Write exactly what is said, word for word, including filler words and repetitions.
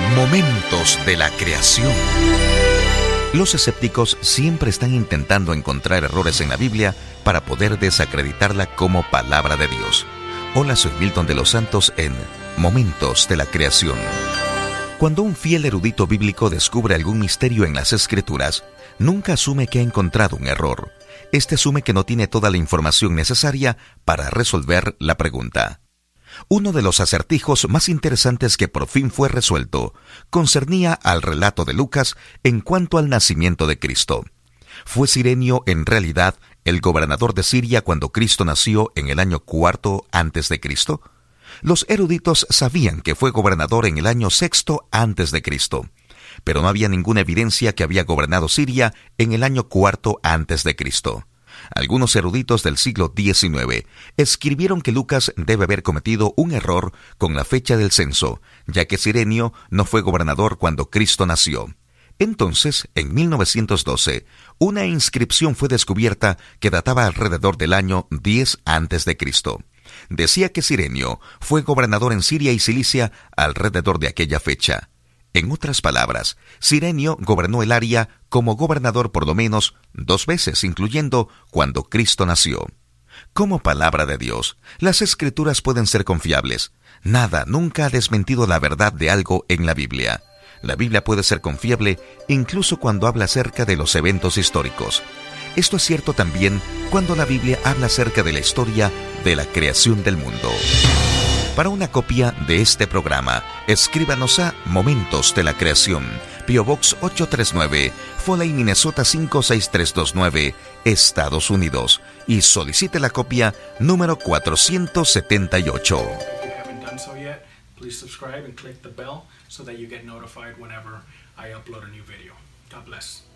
Momentos de la creación. Los escépticos siempre están intentando encontrar errores en la Biblia para poder desacreditarla como palabra de Dios. Hola, soy Milton de los Santos en Momentos de la Creación. Cuando un fiel erudito bíblico descubre algún misterio en las Escrituras, nunca asume que ha encontrado un error. Este asume que no tiene toda la información necesaria para resolver la pregunta. Uno de los acertijos más interesantes que por fin fue resuelto concernía al relato de Lucas en cuanto al nacimiento de Cristo. ¿Fue Cirenio en realidad el gobernador de Siria cuando Cristo nació en el año cuarto antes de Cristo? Los eruditos sabían que fue gobernador en el año sexto antes de Cristo, pero no había ninguna evidencia que había gobernado Siria en el año cuarto antes de Cristo. Algunos eruditos del siglo diecinueve escribieron que Lucas debe haber cometido un error con la fecha del censo, ya que Cirenio no fue gobernador cuando Cristo nació. Entonces, en mil novecientos doce, una inscripción fue descubierta que databa alrededor del año diez antes de Cristo. Decía que Cirenio fue gobernador en Siria y Cilicia alrededor de aquella fecha. En otras palabras, Cirenio gobernó el área como gobernador por lo menos dos veces, incluyendo cuando Cristo nació. Como palabra de Dios, las Escrituras pueden ser confiables. Nada nunca ha desmentido la verdad de algo en la Biblia. La Biblia puede ser confiable incluso cuando habla acerca de los eventos históricos. Esto es cierto también cuando la Biblia habla acerca de la historia de la creación del mundo. Para una copia de este programa, escríbanos a Momentos de la Creación, P O Box ocho tres nueve, Foley, Minnesota cinco seis tres dos nueve, Estados Unidos, y solicite la copia número cuatrocientos setenta y ocho. If you haven't done so yet, please subscribe and click the bell so that you get notified whenever I upload a new video. God bless.